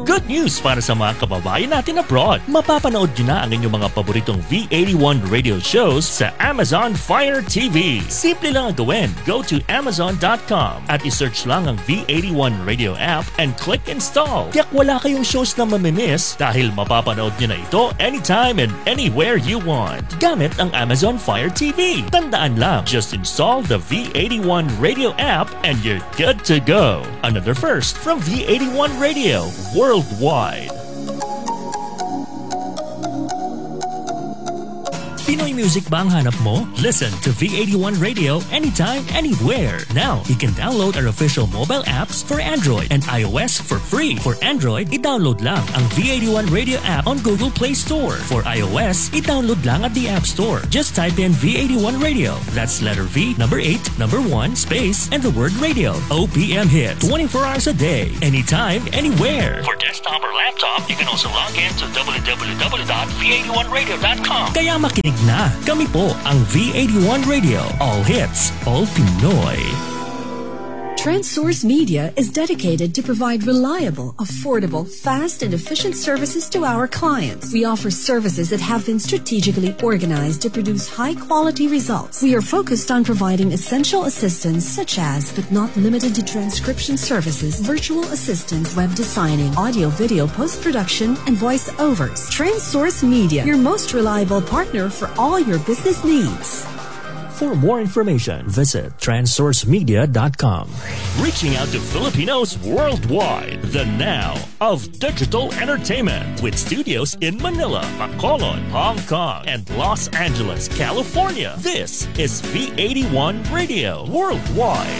Good news para sa mga kababayan natin abroad. Mapapanood nyo na ang inyong mga paboritong V81 radio shows sa Amazon Fire TV. Simple lang ang gawin. Go to Amazon.com at isearch lang ang V81 radio app and click install. Tiyak wala kayong shows na mamimiss dahil mapapanood nyo na ito anytime and anywhere you want. Gamit ang Amazon Fire TV. Tandaan lang, just install the V81 radio app and you're good to go. Another first from V81 Radio worldwide. Pinoy music ba ang hanap mo? Listen to V81 Radio anytime, anywhere. Now, you can download our official mobile apps for Android and iOS for free. For Android, i-download lang ang V81 Radio app on Google Play Store. For iOS, i-download lang at the App Store. Just type in V81 Radio. That's letter V, number 8, number 1, space, and the word radio. OPM hits 24 hours a day, anytime, anywhere. For desktop or laptop, you can also log in to www.v81radio.com. Kaya makinig na, kami po ang V81 Radio. All hits, all Pinoy. TransSource Media is dedicated to provide reliable, affordable, fast, and efficient services to our clients. We offer services that have been strategically organized to produce high-quality results. We are focused on providing essential assistance such as, but not limited to, transcription services, virtual assistance, web designing, audio-video post-production, and voice-overs. TransSource Media, your most reliable partner for all your business needs. For more information, visit TransSourceMedia.com. Reaching out to Filipinos worldwide, the now of digital entertainment with studios in Manila, Bacolod, Hong Kong, and Los Angeles, California. This is V81 Radio worldwide.